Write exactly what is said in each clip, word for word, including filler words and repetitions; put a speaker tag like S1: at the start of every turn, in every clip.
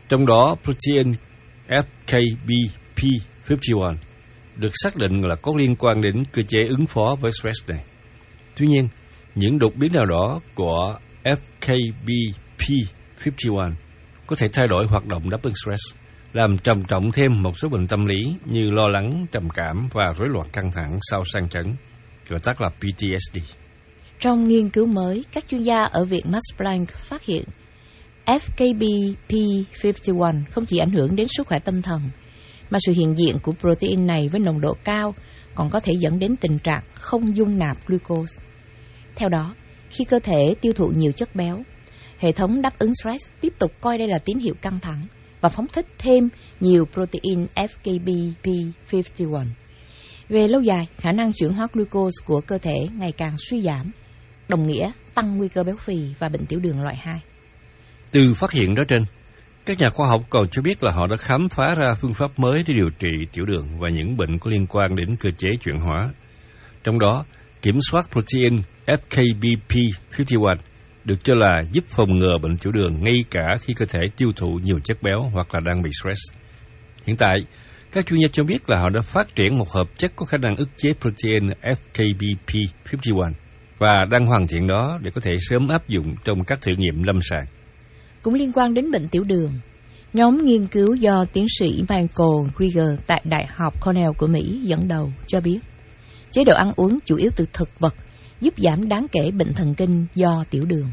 S1: Trong đó, protein F K B P năm mươi mốt được xác định là có liên quan đến cơ chế ứng phó với stress này. Tuy nhiên, những đột biến nào đó của F K B P năm mươi mốt có thể thay đổi hoạt động đáp ứng stress, làm trầm trọng thêm một số bệnh tâm lý như lo lắng, trầm cảm và rối loạn căng thẳng sau sang chấn, gọi tắt là P T S D.
S2: Trong nghiên cứu mới, các chuyên gia ở Viện Max Planck phát hiện F K B P năm mươi mốt không chỉ ảnh hưởng đến sức khỏe tâm thần, mà sự hiện diện của protein này với nồng độ cao còn có thể dẫn đến tình trạng không dung nạp glucose. Theo đó, khi cơ thể tiêu thụ nhiều chất béo, hệ thống đáp ứng stress tiếp tục coi đây là tín hiệu căng thẳng và phóng thích thêm nhiều protein F K B P năm mươi mốt. Về lâu dài, khả năng chuyển hóa glucose của cơ thể ngày càng suy giảm, đồng nghĩa tăng nguy cơ béo phì và bệnh tiểu đường loại hai.
S1: Từ phát hiện đó trên, các nhà khoa học còn cho biết là họ đã khám phá ra phương pháp mới để điều trị tiểu đường và những bệnh có liên quan đến cơ chế chuyển hóa. Trong đó, kiểm soát protein F K B P năm mươi mốt được cho là giúp phòng ngừa bệnh tiểu đường ngay cả khi cơ thể tiêu thụ nhiều chất béo hoặc là đang bị stress. Hiện tại, các chuyên gia cho biết là họ đã phát triển một hợp chất có khả năng ức chế protein F K B P năm mươi mốt và đang hoàn thiện nó để có thể sớm áp dụng trong các thử nghiệm lâm sàng.
S2: Cũng liên quan đến bệnh tiểu đường, nhóm nghiên cứu do tiến sĩ Michael Greger tại Đại học Cornell của Mỹ dẫn đầu cho biết, chế độ ăn uống chủ yếu từ thực vật giúp giảm đáng kể bệnh thần kinh do tiểu đường.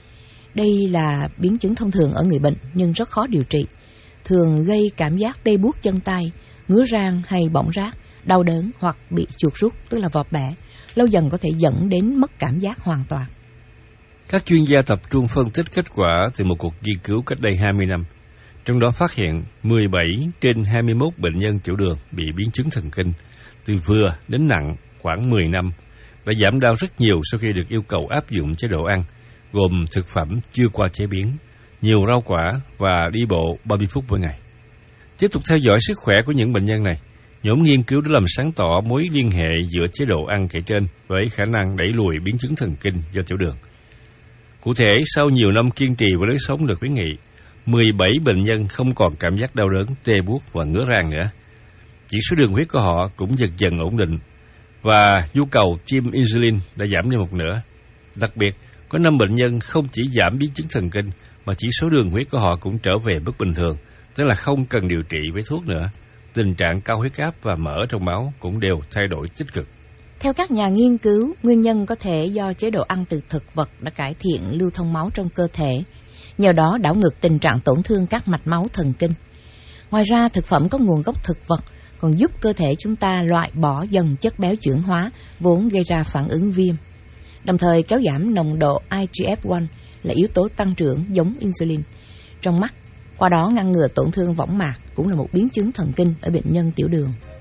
S2: Đây là biến chứng thông thường ở người bệnh nhưng rất khó điều trị, thường gây cảm giác tê buốt chân tay, ngứa rang hay bỏng rát, đau đớn hoặc bị chuột rút, tức là vọt bẻ, lâu dần có thể dẫn đến mất cảm giác hoàn toàn.
S1: Các chuyên gia tập trung phân tích kết quả từ một cuộc nghiên cứu cách đây hai mươi năm, trong đó phát hiện mười bảy trên hai mươi mốt bệnh nhân tiểu đường bị biến chứng thần kinh, từ vừa đến nặng khoảng mười năm, và giảm đau rất nhiều sau khi được yêu cầu áp dụng chế độ ăn, gồm thực phẩm chưa qua chế biến, nhiều rau quả và đi bộ ba mươi phút mỗi ngày. Tiếp tục theo dõi sức khỏe của những bệnh nhân này, nhóm nghiên cứu đã làm sáng tỏ mối liên hệ giữa chế độ ăn kể trên với khả năng đẩy lùi biến chứng thần kinh do tiểu đường. Cụ thể, sau nhiều năm kiên trì với lối sống được khuyến nghị, mười bảy bệnh nhân không còn cảm giác đau đớn, tê buốt và ngứa rang nữa. Chỉ số đường huyết của họ cũng dần dần ổn định, và nhu cầu tiêm insulin đã giảm đi một nửa. Đặc biệt, có năm bệnh nhân không chỉ giảm biến chứng thần kinh, mà chỉ số đường huyết của họ cũng trở về mức bình thường, tức là không cần điều trị với thuốc nữa. Tình trạng cao huyết áp và mỡ trong máu cũng đều thay đổi tích cực.
S2: Theo các nhà nghiên cứu, nguyên nhân có thể do chế độ ăn từ thực vật đã cải thiện lưu thông máu trong cơ thể, nhờ đó đảo ngược tình trạng tổn thương các mạch máu thần kinh. Ngoài ra, thực phẩm có nguồn gốc thực vật còn giúp cơ thể chúng ta loại bỏ dần chất béo chuyển hóa vốn gây ra phản ứng viêm, đồng thời kéo giảm nồng độ I G F một là yếu tố tăng trưởng giống insulin trong mắt, qua đó ngăn ngừa tổn thương võng mạc cũng là một biến chứng thần kinh ở bệnh nhân tiểu đường.